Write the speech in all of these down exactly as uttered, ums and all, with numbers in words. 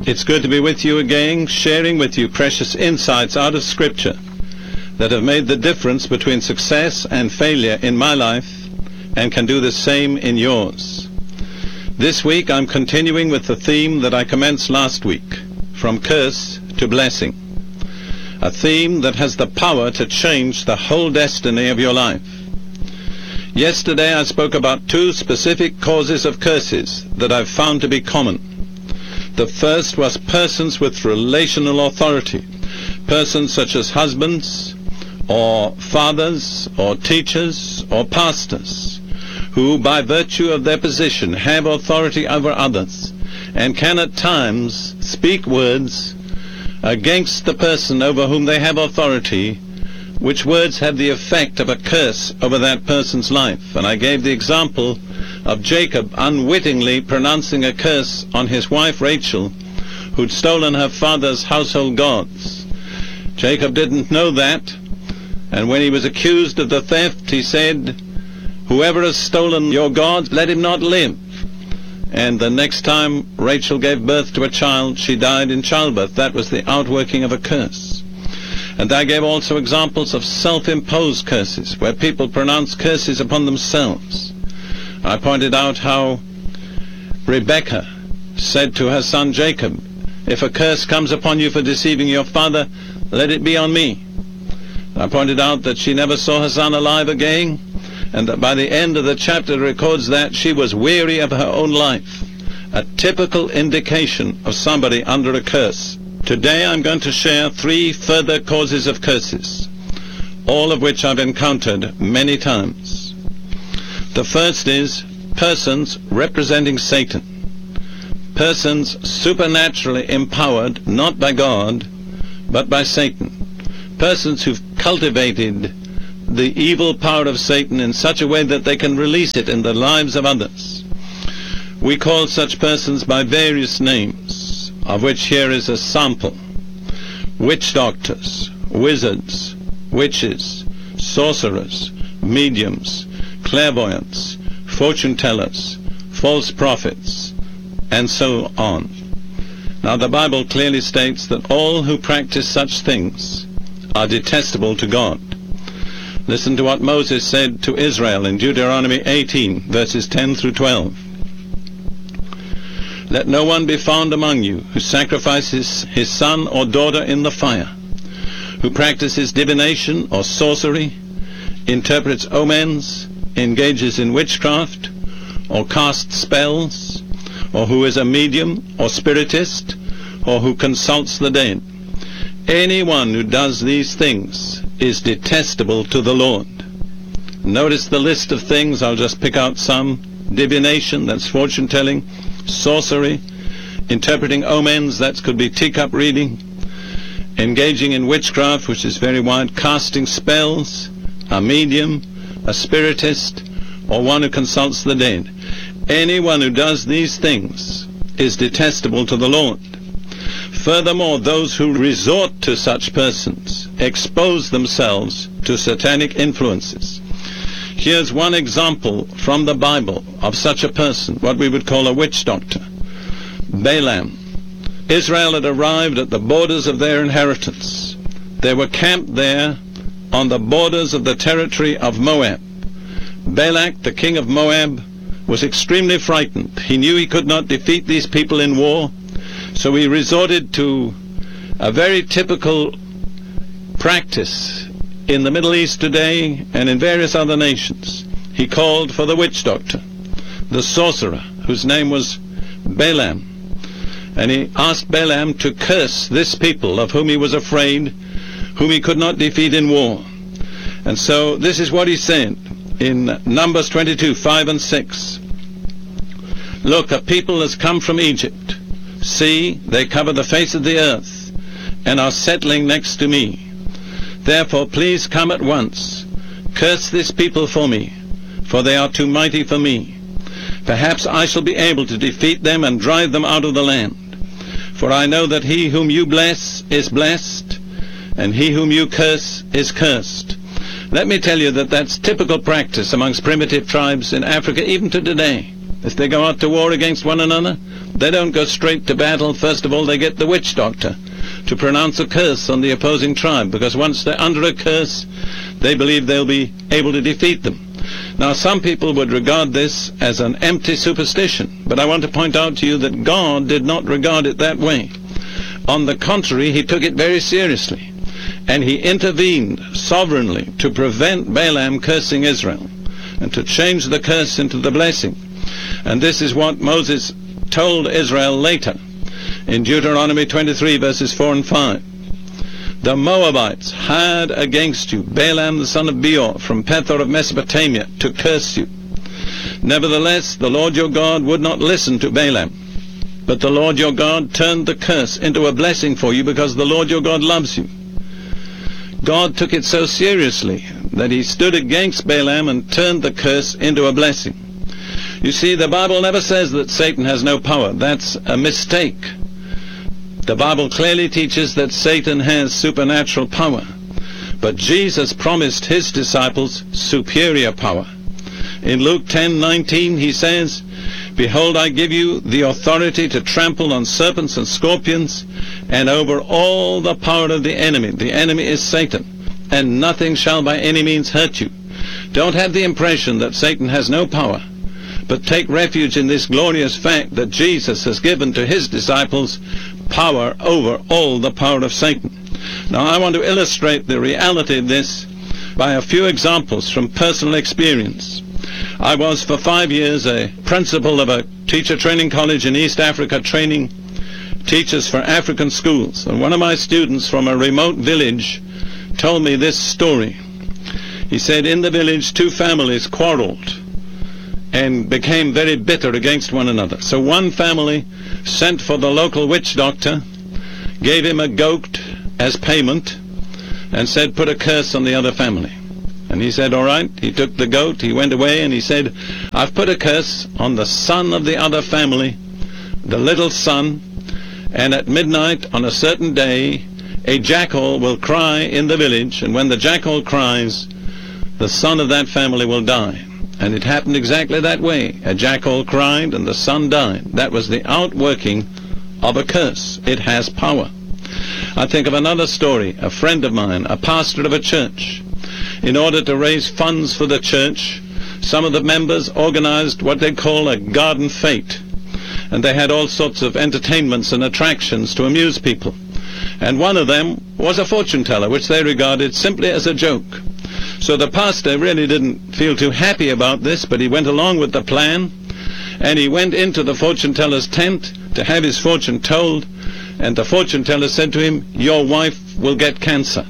It's good to be with you again, sharing with you precious insights out of Scripture that have made the difference between success and failure in my life and can do the same in yours. This week I'm continuing with the theme that I commenced last week, from curse to blessing, a theme that has the power to change the whole destiny of your life. Yesterday I spoke about two specific causes of curses that I've found to be common. The first was persons with relational authority, persons such as husbands, or fathers, or teachers, or pastors, who by virtue of their position have authority over others, and can at times speak words against the person over whom they have authority, which words have the effect of a curse over that person's life. And I gave the example of Jacob unwittingly pronouncing a curse on his wife Rachel, who'd stolen her father's household gods. Jacob didn't know that, and when he was accused of the theft, he said, "Whoever has stolen your gods, let him not live." And the next time Rachel gave birth to a child, she died in childbirth. That was the outworking of a curse. And I gave also examples of self-imposed curses, where people pronounce curses upon themselves. I pointed out how Rebekah said to her son Jacob, "If a curse comes upon you for deceiving your father, let it be on me." I pointed out that she never saw her son alive again, and that by the end of the chapter it records that she was weary of her own life, a typical indication of somebody under a curse. Today I'm going to share three further causes of curses, all of which I've encountered many times. The first is persons representing Satan, persons supernaturally empowered not by God but by Satan, persons who've cultivated the evil power of Satan in such a way that they can release it in the lives of others. We call such persons by various names, of which here is a sample: witch doctors, wizards, witches, sorcerers, mediums, clairvoyants, fortune tellers, false prophets, and so on. Now the Bible clearly states that all who practice such things are detestable to God. Listen to what Moses said to Israel in Deuteronomy eighteen, verses ten through twelve. "Let no one be found among you who sacrifices his son or daughter in the fire, who practices divination or sorcery, interprets omens, engages in witchcraft, or casts spells, or who is a medium or spiritist, or who consults the dead. Anyone who does these things is detestable to the Lord." Notice the list of things. I'll just pick out some. Divination, that's fortune telling. Sorcery, interpreting omens, that could be teacup reading. Engaging in witchcraft, which is very wide. Casting spells, a medium, a spiritist, or one who consults the dead. Anyone who does these things is detestable to the Lord. Furthermore, those who resort to such persons expose themselves to satanic influences. Here's one example from the Bible of such a person, what we would call a witch doctor. Balaam. Israel had arrived at the borders of their inheritance. They were camped there on the borders of the territory of Moab. Balak, the king of Moab, was extremely frightened. He knew he could not defeat these people in war, so he resorted to a very typical practice in the Middle East today and in various other nations. He called for the witch doctor, the sorcerer, whose name was Balaam, and he asked Balaam to curse this people of whom he was afraid, whom he could not defeat in war. And so this is what he said in Numbers twenty-two, five and six. "Look, a people has come from Egypt. See, they cover the face of the earth and are settling next to me. Therefore please come at once. Curse this people for me, for they are too mighty for me. Perhaps I shall be able to defeat them and drive them out of the land. For I know that he whom you bless is blessed, and he whom you curse is cursed." Let me tell you that that's typical practice amongst primitive tribes in Africa, even to today. If they go out to war against one another, They don't go straight to battle. First of all, they get the witch doctor to pronounce a curse on the opposing tribe, because once they're under a curse, they believe they'll be able to defeat them. Now, some people would regard this as an empty superstition, but I want to point out to you that God did not regard it that way. On the contrary, he took it very seriously, and he intervened sovereignly to prevent Balaam cursing Israel and to change the curse into the blessing. And this is what Moses told Israel later in Deuteronomy twenty-three, verses four and five. The Moabites had against you Balaam the son of Beor from Pethor of Mesopotamia to curse you. Nevertheless, the Lord your God would not listen to Balaam, but the Lord your God turned the curse into a blessing for you, because the Lord your God loves you. God took it so seriously that he stood against Balaam and turned the curse into a blessing. You see, the Bible never says that Satan has no power. That's a mistake. The Bible clearly teaches that Satan has supernatural power, but Jesus promised his disciples superior power. In Luke ten nineteen, he says, Behold, I give you the authority to trample on serpents and scorpions, and over all the power of the enemy. The enemy is Satan, and nothing shall by any means hurt you. Don't have the impression that Satan has no power, but take refuge in this glorious fact that Jesus has given to his disciples power over all the power of Satan. Now, I want to illustrate the reality of this by a few examples from personal experience. I was for five years a principal of a teacher training college in East Africa, training teachers for African schools. And one of my students from a remote village told me this story. He said, in the village, two families quarreled and became very bitter against one another. So one family sent for the local witch doctor, gave him a goat as payment, and said, put a curse on the other family. And he said, all right. He took the goat, he went away, and he said, I've put a curse on the son of the other family, the little son, and at midnight on a certain day, a jackal will cry in the village, and when the jackal cries, the son of that family will die. And it happened exactly that way. A jackal cried and the son died. That was the outworking of a curse. It has power. I think of another story. A friend of mine, a pastor of a church, in order to raise funds for the church, some of the members organized what they call a garden fete. And they had all sorts of entertainments and attractions to amuse people. And one of them was a fortune teller, which they regarded simply as a joke. So the pastor really didn't feel too happy about this, but he went along with the plan, and he went into the fortune teller's tent to have his fortune told, and the fortune teller said to him, your wife will get cancer.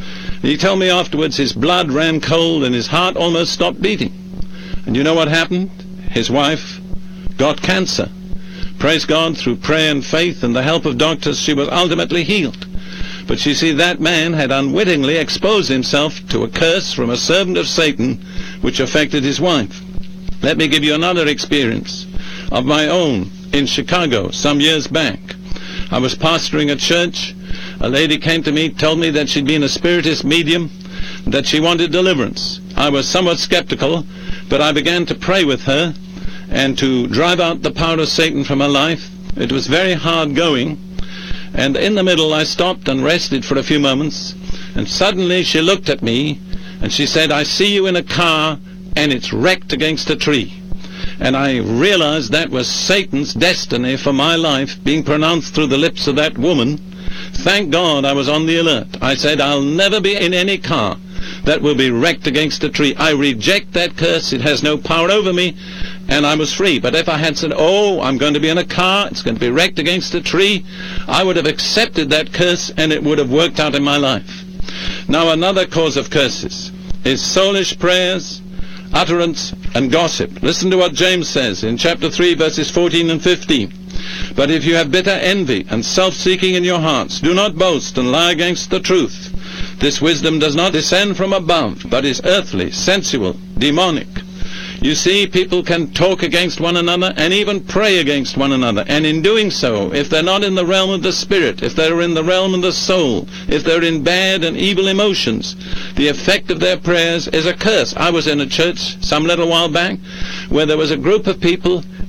He told me afterwards his blood ran cold and his heart almost stopped beating. And you know what happened? His wife got cancer. Praise God, through prayer and faith and the help of doctors, she was ultimately healed. But you see, that man had unwittingly exposed himself to a curse from a servant of Satan which affected his wife. Let me give you another experience of my own in Chicago some years back. I was pastoring a church. A lady came to me, told me that she'd been a spiritist medium, that she wanted deliverance. I was somewhat skeptical, but I began to pray with her and to drive out the power of Satan from her life. It was very hard going. And in the middle I stopped and rested for a few moments, and suddenly she looked at me and she said, I see you in a car and it's wrecked against a tree. And I realized that was Satan's destiny for my life being pronounced through the lips of that woman. Thank God I was on the alert. I said, I'll never be in any car that will be wrecked against a tree. I reject that curse. It has no power over me. And I was free. But if I had said, oh, I'm going to be in a car, it's going to be wrecked against a tree, I would have accepted that curse and it would have worked out in my life. Now, another cause of curses is soulish prayers, utterance, and gossip. Listen to what James says in chapter three, verses fourteen and fifteen. But if you have bitter envy and self-seeking in your hearts, do not boast and lie against the truth. This wisdom does not descend from above, but is earthly, sensual, demonic. You see, people can talk against one another and even pray against one another. And in doing so, if they're not in the realm of the spirit, if they're in the realm of the soul, if they're in bad and evil emotions, the effect of their prayers is a curse. I was in a church some little while back where there was a group of people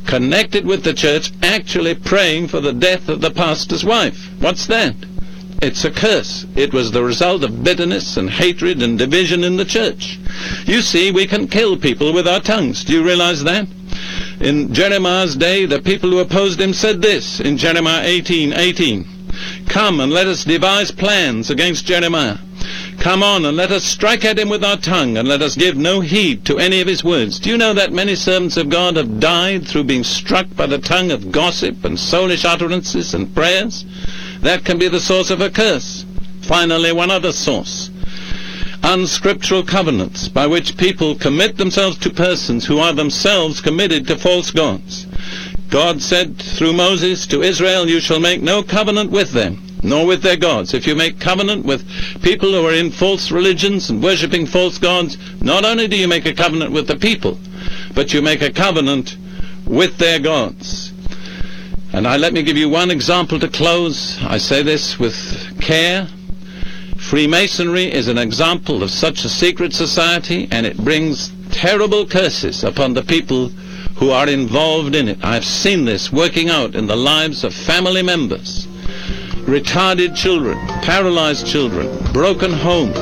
connected with the church, actually praying for the death of the pastor's wife. What's that? It's a curse. It was the result of bitterness and hatred and division in the church. You see, we can kill people with our tongues. Do you realize that? In Jeremiah's day, the people who opposed him said this in Jeremiah eighteen eighteen. Come and let us devise plans against Jeremiah. Come on and let us strike at him with our tongue, and let us give no heed to any of his words. Do you know that many servants of God have died through being struck by the tongue of gossip and soulish utterances and prayers? That can be the source of a curse. Finally, one other source. Unscriptural covenants by which people commit themselves to persons who are themselves committed to false gods. God said through Moses to Israel, you shall make no covenant with them, nor with their gods. If you make covenant with people who are in false religions and worshipping false gods, not only do you make a covenant with the people, but you make a covenant with their gods. And I let me give you one example to close. I say this with care. Freemasonry is an example of such a secret society, and it brings terrible curses upon the people who are involved in it. I've seen this working out in the lives of family members, retarded children, paralyzed children, broken homes.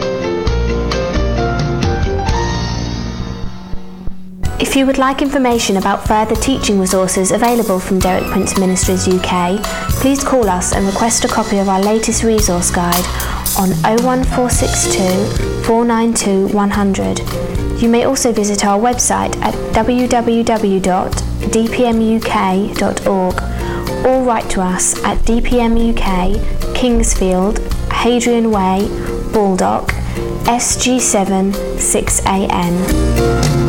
If you would like information about further teaching resources available from Derek Prince Ministries U K, please call us and request a copy of our latest resource guide on oh one four six two, four nine two, one hundred. You may also visit our website at w w w dot d p m u k dot org or write to us at D P M U K, Kingsfield, Hadrian Way, Baldock, S G seven six A N.